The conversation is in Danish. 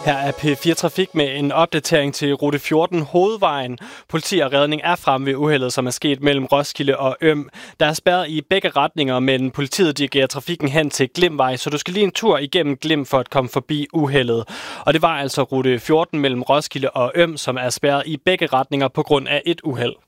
Her er P4 Trafik med en opdatering til rute 14 Hovedvejen. Politi og redning er fremme ved uheldet, som er sket mellem Roskilde og Øm. Der er spærret i begge retninger, men politiet dirigerer trafikken hen til Glimvej, så du skal lige en tur igennem Glim for at komme forbi uheldet. Og det var altså rute 14 mellem Roskilde og Øm, som er spærret i begge retninger på grund af et uheld.